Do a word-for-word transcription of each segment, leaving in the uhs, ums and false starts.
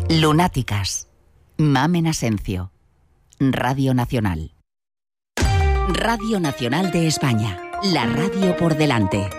Lunáticas. Mamen Asencio. Radio Nacional. Radio Nacional de España. La radio por delante.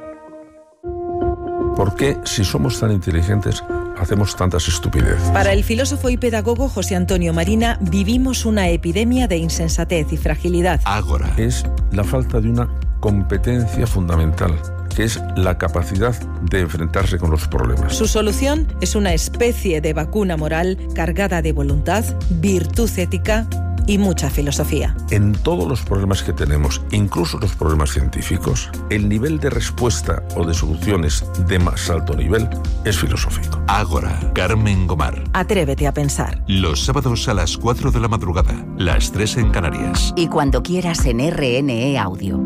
¿Por qué, si somos tan inteligentes, hacemos tantas estupideces? Para el filósofo y pedagogo José Antonio Marina, vivimos una epidemia de insensatez y fragilidad. Ágora. Es la falta de una competencia fundamental, que es la capacidad de enfrentarse con los problemas. Su solución es una especie de vacuna moral cargada de voluntad, virtud ética y mucha filosofía. En todos los problemas que tenemos, incluso los problemas científicos, el nivel de respuesta o de soluciones de más alto nivel es filosófico. Ágora, Carmen Gomar. Atrévete a pensar. Los sábados a las cuatro de la madrugada, las tres en Canarias. Y cuando quieras en R N E Audio.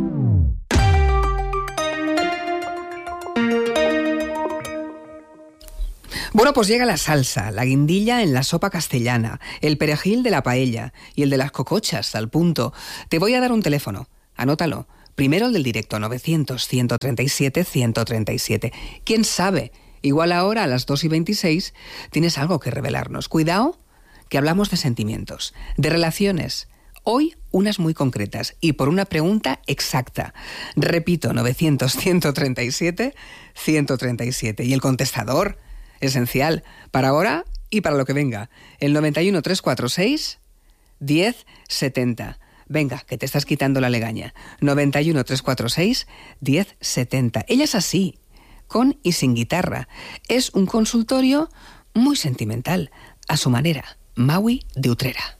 Bueno, pues llega la salsa, la guindilla en la sopa castellana, el perejil de la paella y el de las cocochas, al punto. Te voy a dar un teléfono, anótalo. Primero el del directo, novecientos, ciento treinta y siete, ciento treinta y siete. ¿Quién sabe? Igual ahora a las dos y veintiséis tienes algo que revelarnos. Cuidado, que hablamos de sentimientos, de relaciones. Hoy unas muy concretas y por una pregunta exacta. Repito, novecientos, ciento treinta y siete, ciento treinta y siete. Y el contestador... esencial, para ahora y para lo que venga. El noventa y uno, trescientos cuarenta y seis, diez setenta. Venga, que te estás quitando la legaña. noventa y uno, trescientos cuarenta y seis, diez setenta. Ella es así, con y sin guitarra. Es un consultorio muy sentimental, a su manera. Maui de Utrera.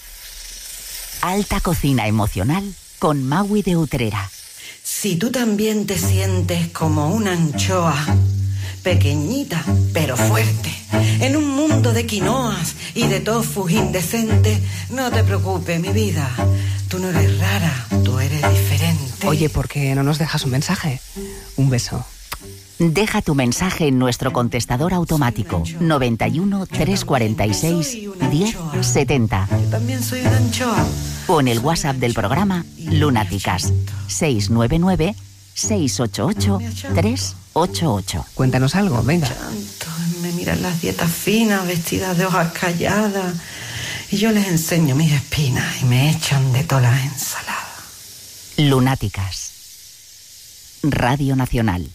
Alta cocina emocional con Maui de Utrera. Si tú también te sientes como una anchoa, pequeñita pero fuerte, en un mundo de quinoas y de tofus indecentes, no te preocupes, mi vida, tú no eres rara, tú eres diferente. Oye, ¿por qué no nos dejas un mensaje? Un beso. Deja tu mensaje en nuestro contestador automático noventa y uno, trescientos cuarenta y seis, diez setenta. Yo también soy una anchoa. O en el WhatsApp del programa Lunáticas seis nueve nueve, seis ocho ocho, tres ocho ocho. Cuéntanos algo, venga. Chanto, me miran las dietas finas, vestidas de hojas calladas, y yo les enseño mis espinas y me echan de todas las ensaladas. Lunáticas. Radio Nacional.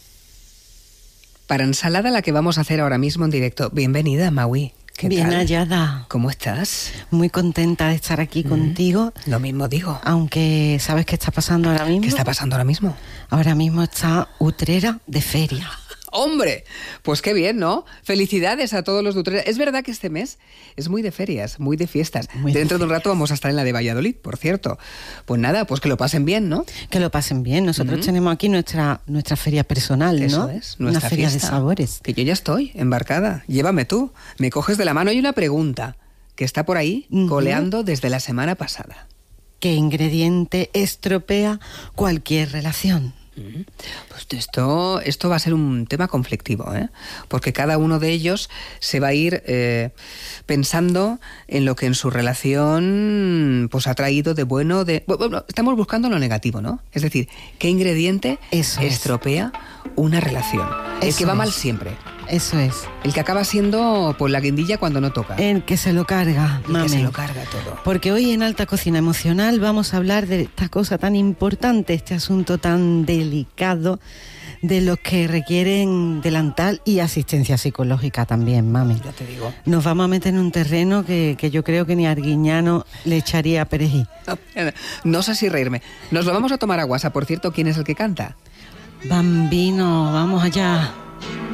Para ensalada la que vamos a hacer ahora mismo en directo. Bienvenida, Maui. ¿Qué Bien tal? hallada. ¿Cómo estás? Muy contenta de estar aquí mm. contigo. Lo mismo digo. Aunque, ¿sabes qué está pasando ahora mismo? ¿Qué está pasando ahora mismo? Ahora mismo está Utrera de feria. ¡Hombre! Pues qué bien, ¿no? Felicidades a todos los de Utrera. Es verdad que este mes es muy de ferias, muy de fiestas. Muy Dentro de, de un rato vamos a estar en la de Valladolid, por cierto. Pues nada, pues que lo pasen bien, ¿no? Que lo pasen bien. Nosotros uh-huh. tenemos aquí nuestra, nuestra feria personal, Eso ¿no? es, nuestra Una feria fiesta, de sabores. Que yo ya estoy embarcada. Llévame tú. Me coges de la mano. Hay una pregunta que está por ahí uh-huh. coleando desde la semana pasada. ¿Qué ingrediente estropea cualquier relación? Pues esto, esto va a ser un tema conflictivo, ¿eh? Porque cada uno de ellos se va a ir eh, pensando en lo que en su relación pues ha traído de bueno, de bueno, estamos buscando lo negativo, ¿no? Es decir, ¿qué ingrediente Eso estropea es. una relación? Eso El que va es. mal siempre. Eso es. El que acaba siendo pues la guindilla cuando no toca. El que se lo carga, El mami. que se lo carga todo. Porque hoy en Alta Cocina Emocional vamos a hablar de esta cosa tan importante, este asunto tan delicado, de los que requieren delantal y asistencia psicológica también, mami. Ya te digo. Nos vamos a meter en un terreno que, que yo creo que ni Arguiñano le echaría perejil. No, no sé si reírme. Nos lo vamos a tomar a guasa. Por cierto, ¿quién es el que canta? Bambino, vamos allá.